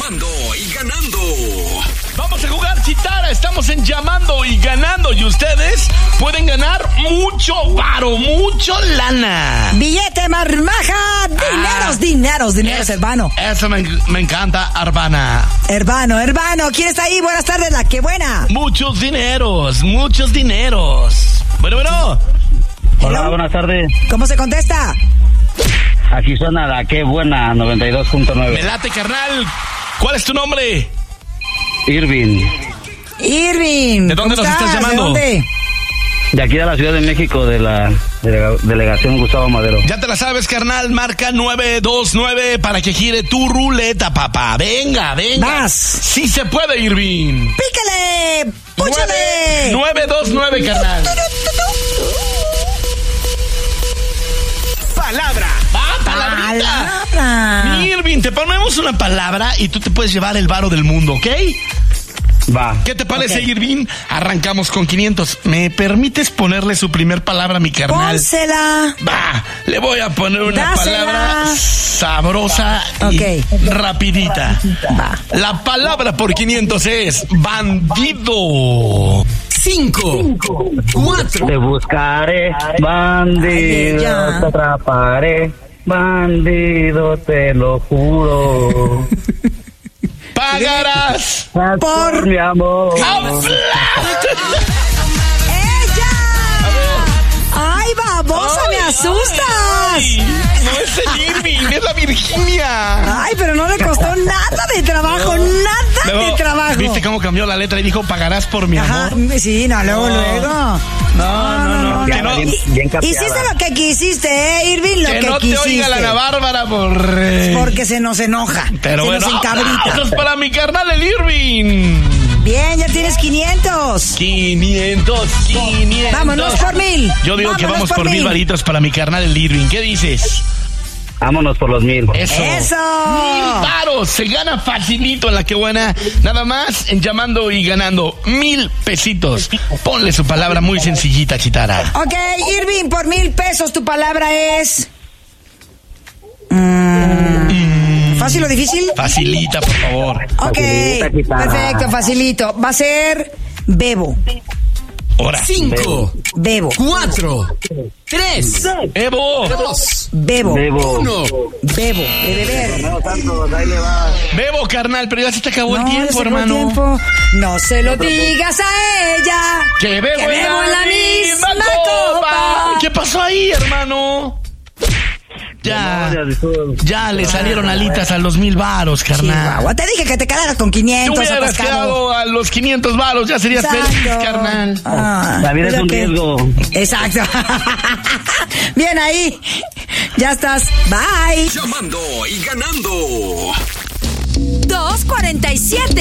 Llamando y ganando. Vamos a jugar, Chitara. Estamos en Llamando y Ganando. Y ustedes pueden ganar mucho varo, mucho lana. Billete, marmaja, dineros, hermano. Eso me encanta, Arbana. Hermano, ¿quién está ahí? Buenas tardes, la que buena. Muchos dineros. Bueno. Hola, buenas tardes. ¿Cómo se contesta? Aquí suena la que buena, 92.9. Me late, carnal. ¿Cuál es tu nombre? Irving. ¿De dónde nos estás llamando? ¿De dónde? De aquí de la Ciudad de México, de la delegación Gustavo Madero. Ya te la sabes, carnal. Marca 929 para que gire tu ruleta, papá. Venga. Vas. Sí se puede, Irving. ¡Pícale! ¡Púchale! 929, carnal. Palabra. Palabra. Irving, te ponemos una palabra y tú te puedes llevar el varo del mundo, ¿ok? Va. ¿Qué te parece, Irving? Arrancamos con 500. ¿Me permites ponerle su primer palabra a mi carnal? Pónsela. Va, le voy a poner una Dásela. palabra sabrosa y rapidita. Va. La palabra por 500 es bandido. 5, 4. Te buscaré, bandido, ya. te atraparé, bandido, te lo juro. Pagarás. Por mi amor. ¡Ella! ¡Ay, babosa, me asustas! Ay, no es el Irving, es la Virginia. Ay, pero no le costó nada de trabajo, nada de trabajo. ¿Viste cómo cambió la letra y dijo pagarás por mi Ajá, amor? sí, no, luego. No. Ya, No. bien capeada. Hiciste lo que quisiste, Irving, lo que no quisiste. te oiga la Ana Bárbara porque se nos enoja. Pero se bueno, nos encabrita. aplausos para mi carnal el Irving. Bien, ya tienes 500. 500. Vámonos por 1000. Yo digo que vamos por 1000 varitos para mi carnal el Irving. ¿Qué dices? Vámonos por los 1000. Eso. 1000 varos. Se gana facilito en la que buena. Nada más en Llamando y Ganando. 1000 pesitos. Ponle su palabra muy sencillita, Chitara. Ok, Irving, por 1000 pesos tu palabra es... ¿Fácil o difícil? Facilita, por favor. Ok, perfecto, facilito. Va a ser bebo. Ahora. 5, Bebo. 4, 3, Evo. 2, Bebo. 1. Bebo. De beber. No, tanto, ahí le va. Bebo, carnal, pero ya se te acabó el No, tiempo, ya se acabó el hermano. tiempo. No se lo digas a ella. Que bebo en la misma copa. ¿Qué pasó ahí, hermano? Ya le salieron alitas a los 1000 varos, carnal. Chihuahua, te dije que te quedaras con 500. Tú hubieras atascado. quedado a los 500 varos, ya serías Exacto. feliz, carnal. La vida es un riesgo. Exacto. Bien ahí. Ya estás. Bye. Llamando y Ganando. 247